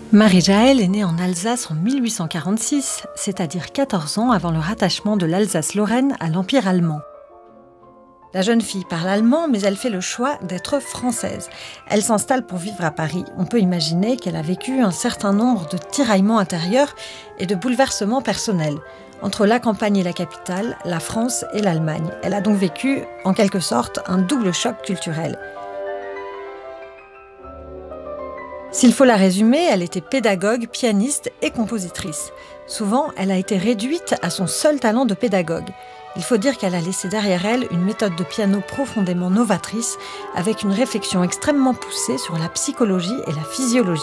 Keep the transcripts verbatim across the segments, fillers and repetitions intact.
Marie-Jaël est née en Alsace en mille huit cent quarante-six, c'est-à-dire quatorze ans avant le rattachement de l'Alsace-Lorraine à l'Empire allemand. La jeune fille parle allemand, mais elle fait le choix d'être française. Elle s'installe pour vivre à Paris. On peut imaginer qu'elle a vécu un certain nombre de tiraillements intérieurs et de bouleversements personnels. Entre la campagne et la capitale, la France et l'Allemagne. Elle a donc vécu, en quelque sorte, un double choc culturel. S'il faut la résumer, elle était pédagogue, pianiste et compositrice. Souvent, elle a été réduite à son seul talent de pédagogue. Il faut dire qu'elle a laissé derrière elle une méthode de piano profondément novatrice, avec une réflexion extrêmement poussée sur la psychologie et la physiologie.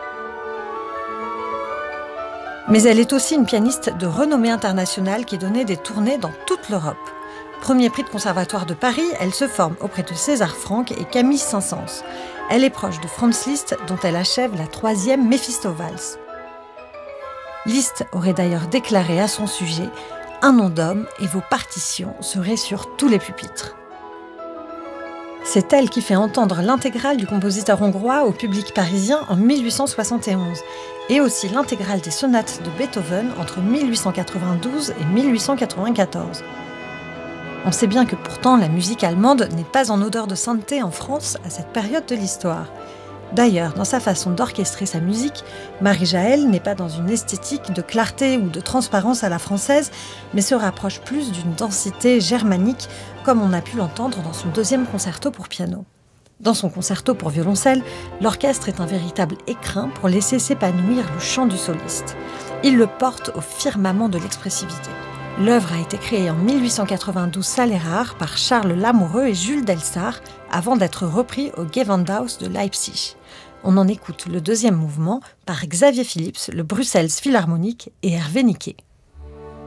Mais elle est aussi une pianiste de renommée internationale qui donnait des tournées dans toute l'Europe. Premier prix de conservatoire de Paris, elle se forme auprès de César Franck et Camille Saint-Saëns. Elle est proche de Franz Liszt, dont elle achève la troisième Méphisto-Valse. Liszt aurait d'ailleurs déclaré à son sujet « Un nom d'homme et vos partitions seraient sur tous les pupitres ». C'est elle qui fait entendre l'intégrale du compositeur hongrois au public parisien en mille huit cent soixante et onze, et aussi l'intégrale des sonates de Beethoven entre mille huit cent quatre-vingt-douze et mille huit cent quatre-vingt-quatorze. On sait bien que pourtant la musique allemande n'est pas en odeur de sainteté en France à cette période de l'histoire. D'ailleurs, dans sa façon d'orchestrer sa musique, Marie-Jaël n'est pas dans une esthétique de clarté ou de transparence à la française, mais se rapproche plus d'une densité germanique, comme on a pu l'entendre dans son deuxième concerto pour piano. Dans son concerto pour violoncelle, l'orchestre est un véritable écrin pour laisser s'épanouir le chant du soliste. Il le porte au firmament de l'expressivité. L'œuvre a été créée en mille huit cent quatre-vingt-douze salle Erard par Charles Lamoureux et Jules Delsart avant d'être repris au Gewandhaus de Leipzig. On en écoute le deuxième mouvement par Xavier Phillips, le Bruxelles Philharmonic et Hervé Niquet.